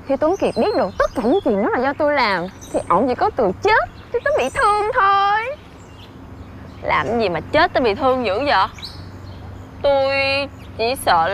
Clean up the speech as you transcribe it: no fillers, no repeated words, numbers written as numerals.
Khi Tuấn Kiệt biết được tất cả những chuyện đó là do tôi làm thì ổng chỉ có từ chết chứ tôi bị thương thôi. Làm gì mà chết tôi bị thương dữ vậy? Tôi chỉ sợ